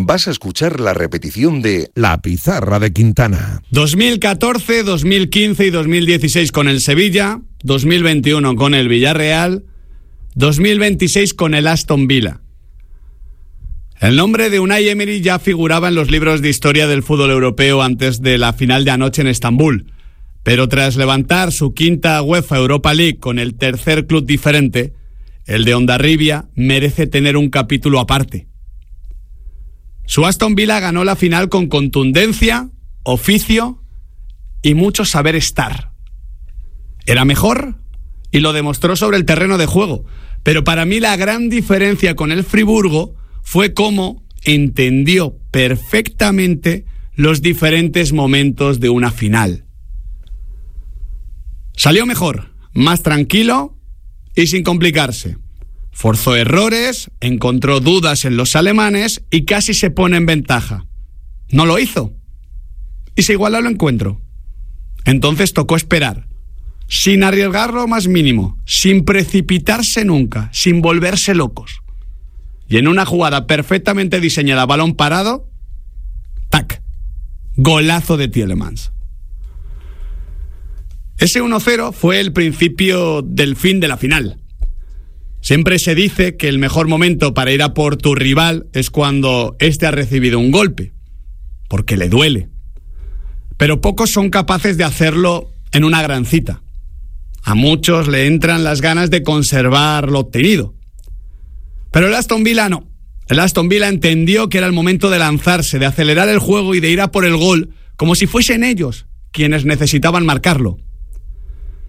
vas a escuchar la repetición de La Pizarra de Quintana. 2014, 2015 y 2016 con el Sevilla, 2021 con el Villarreal, 2026 con el Aston Villa. El nombre de Unai Emery ya figuraba en los libros de historia del fútbol europeo antes de la final de anoche en Estambul, pero tras levantar su quinta UEFA Europa League con el tercer club diferente, el de Hondarribia merece tener un capítulo aparte. Su Aston Villa ganó la final con contundencia, oficio y mucho saber estar. Era mejor y lo demostró sobre el terreno de juego, pero para mí la gran diferencia con el Friburgo fue cómo entendió perfectamente los diferentes momentos de una final. Salió mejor, más tranquilo y sin complicarse. Forzó errores, encontró dudas en los alemanes y casi se pone en ventaja. No lo hizo. Y se igualó el encuentro. Entonces tocó esperar, sin arriesgar lo más mínimo, sin precipitarse nunca, sin volverse locos. Y en una jugada perfectamente diseñada, balón parado, ¡tac! Golazo de Tielemans. Ese 1-0 fue el principio del fin de la final. Siempre se dice que el mejor momento para ir a por tu rival es cuando éste ha recibido un golpe, porque le duele. Pero pocos son capaces de hacerlo en una gran cita. A muchos le entran las ganas de conservar lo obtenido. Pero el Aston Villa no. El Aston Villa entendió que era el momento de lanzarse, de acelerar el juego y de ir a por el gol, como si fuesen ellos quienes necesitaban marcarlo.